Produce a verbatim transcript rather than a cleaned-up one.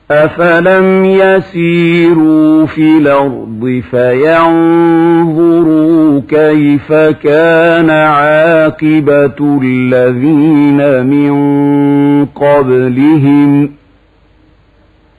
أفلم يسيروا في الأرض فينظروا كيف كان عاقبة الذين من قبلهم